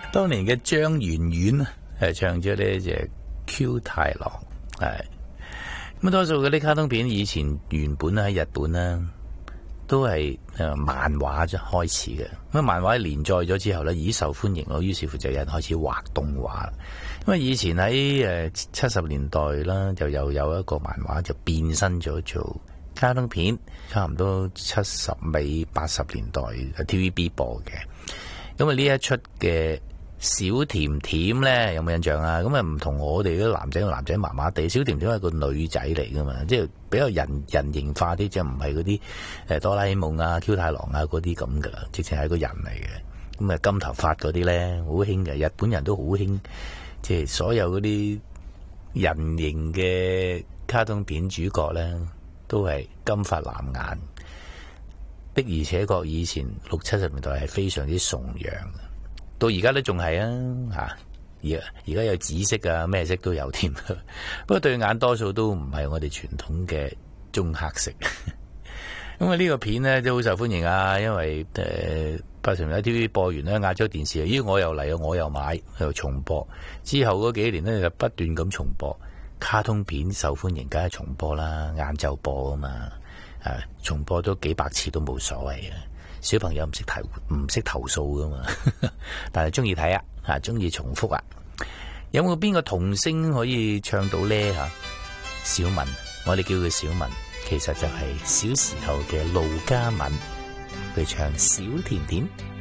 當年嘅張圓圓係唱咗呢隻 Q 太郎，係咁多數嗰啲卡通片以前原本喺日本啦，都係漫畫啫開始嘅。咁漫畫連載咗之後咧，已受歡迎咯，於是乎就有人開始畫動畫。因為以前喺70年代啦，就又有一個漫畫就變身咗做卡通片，差唔多70尾80年代 TVB 播嘅。咁啊呢一出嘅小甜甜咧，有冇印象啊？咁啊唔同我哋啲男仔麻麻地，小甜甜係個女仔嚟噶嘛，即係比較人形化啲，即係唔係嗰啲哆啦 A 夢啊、Q 太郎啊嗰啲咁噶，直情係個人嚟嘅。咁啊金頭髮嗰啲咧好興嘅，日本人都好興，即係所有嗰啲人形嘅卡通片主角咧，都係金髮藍眼。的而且確以前60、70年代係非常之崇洋，到而家都仲係啊嚇！而家有紫色啊，咩色都有添。不過對眼多數都唔係我哋傳統嘅棕黑色。咁啊呢個片呢都好受歡迎啊，因為80年代 TV 播完咧，亞洲電視咦我又嚟啊，我又買又重播。之後嗰幾年呢，就不斷咁重播卡通片，受歡迎梗係重播啦，晏晝播啊嘛。重播咗幾百次都冇所謂啊！小朋友唔識投訴噶嘛，但係中意睇啊，中意重複啊。有冇邊個童星可以唱到呢？小敏，我哋叫佢小敏，其實就係小時候嘅路嘉敏，佢唱小甜甜。